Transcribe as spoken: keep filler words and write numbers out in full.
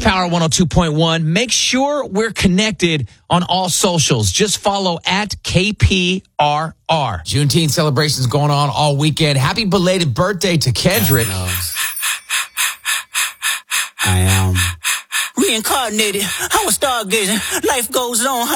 Power one oh two point one. Make sure we're connected on all socials. Just follow at K P R R. Juneteenth celebrations going on all weekend. Happy belated birthday to Kendrick. I am reincarnated. I was stargazing. Life goes on.